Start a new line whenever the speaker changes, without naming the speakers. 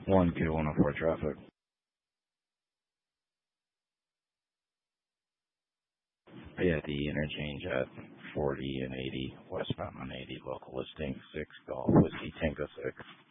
1Q104 traffic. Yeah, the interchange at 40 and 80, westbound on 80, local listing 6 Golf Whiskey Tango 6.